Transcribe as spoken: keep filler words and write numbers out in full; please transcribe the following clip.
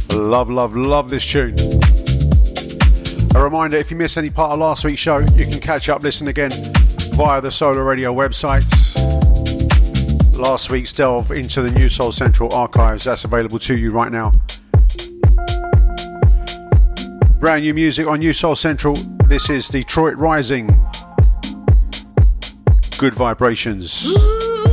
Love, love, love this tune. A reminder, if you missed any part of last week's show, you can catch up, listen again via the Solar Radio website. Last week's delve into the New Soul Central archives, that's available to you right now. Brand new music on New Soul Central. This is Detroit Rising. Good vibrations.